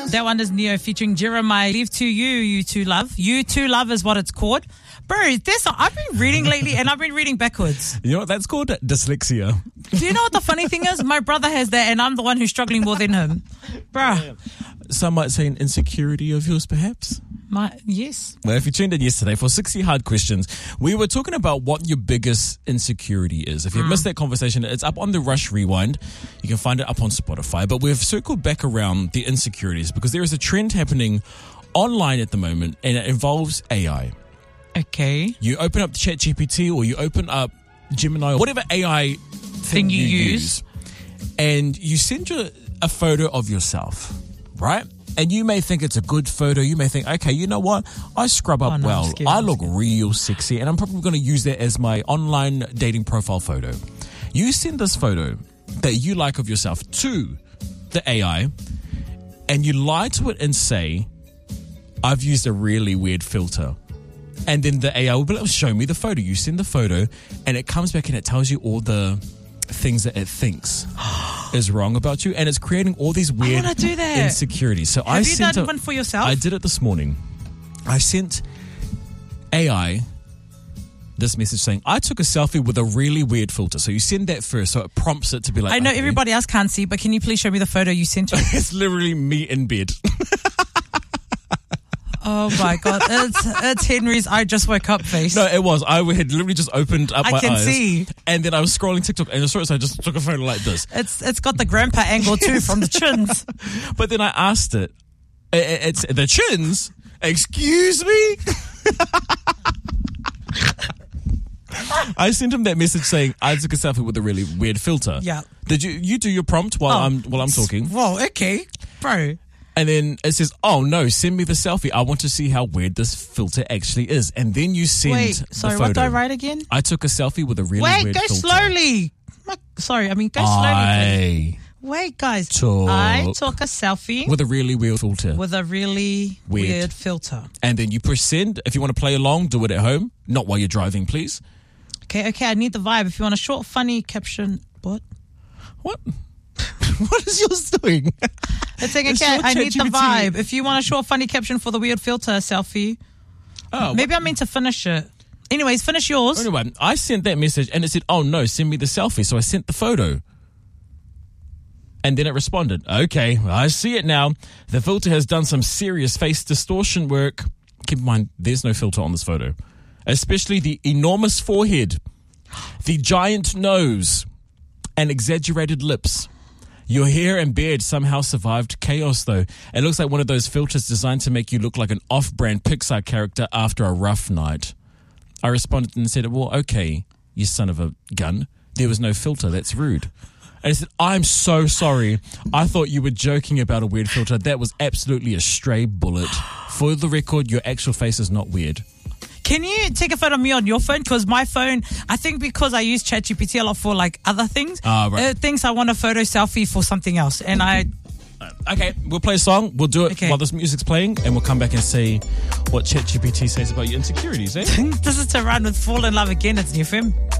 That one is Neo featuring Jeremiah. Leave to you, You Two Love. You Two Love is what it's called. Bro, I've been reading lately and I've been reading backwards. You know what that's called? Dyslexia. Do you know what the funny thing is? My brother has that and I'm the one who's struggling more than him. Bruh. Some might say an insecurity of yours, perhaps. Yes. Well, if you tuned in yesterday for 60 Hard Questions, we were talking about what your biggest insecurity is. If you missed that conversation, it's up on the Rush Rewind. You can find it up on Spotify. But we've circled back around the insecurities because there is a trend happening online at the moment and it involves AI. Okay. You open up ChatGPT or you open up Gemini or whatever AI thing you use and you send a photo of yourself, right? And you may think it's a good photo. You may think, okay, you know what? I scrub up well. I look real sexy and I'm probably going to use that as my online dating profile photo. You send this photo that you like of yourself to the AI and you lie to it and say, I've used a really weird filter. And then the AI will be like, show me the photo. You send the photo and it comes back and it tells you all the things that it thinks is wrong about you, and it's creating all these weird insecurities. So Have you done one for yourself? I did it this morning. I sent AI this message saying, I took a selfie with a really weird filter. So you send that first, so it prompts it to be like, I know everybody else can't see, but can you please show me the photo you sent to me? It's literally me in bed. Oh my God, it's Henry's I just woke up face. No, it was. I had literally just opened up my eyes. I can see. And then I was scrolling TikTok and I saw it, so I just took a photo like this. It's got the grandpa angle too from the chins. But then I asked it, it's the chins? Excuse me? I sent him that message saying, I took a selfie with a really weird filter. Yeah. Did you do your prompt while I'm talking? Well, okay, bro. And then it says, oh no, send me the selfie. I want to see how weird this filter actually is. And then you send the photo. What do I write again? I took a selfie with a really weird filter. Wait, go slowly. Go slowly. Wait, guys. I took a selfie. With a really weird filter. With a really weird filter. And then you press send. If you want to play along, do it at home. Not while you're driving, please. Okay, I need the vibe. If you want a short, funny caption. What? What is yours doing? It's saying, okay, I need the vibe. If you want a short, funny caption for the weird filter selfie. Maybe I meant to finish it. Anyways, finish yours. Anyway, I sent that message and it said, oh no, send me the selfie. So I sent the photo. And then it responded, okay, I see it now. The filter has done some serious face distortion work. Keep in mind, there's no filter on this photo. Especially the enormous forehead, the giant nose, and exaggerated lips. Your hair and beard somehow survived chaos, though. It looks like one of those filters designed to make you look like an off-brand Pixar character after a rough night. I responded and said, well, okay, you son of a gun. There was no filter. That's rude. And I said, I'm so sorry. I thought you were joking about a weird filter. That was absolutely a stray bullet. For the record, your actual face is not weird. Can you take a photo of me on your phone? Because my phone, I think because I use ChatGPT a lot for like other things, right. It thinks I want a photo selfie for something else. And Okay, we'll play a song. We'll do it while this music's playing, and we'll come back and see what ChatGPT says about your insecurities, eh? This is to run with Fall in Love Again. It's New FM.